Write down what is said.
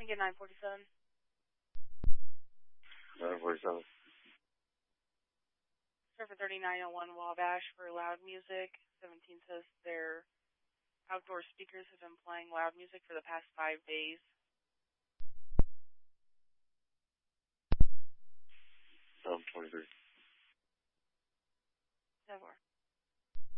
get 947. 947. Surfer 3901 Wabash for loud music. 17 says their outdoor speakers have been playing loud music for the past 5 days. 23. 7-4.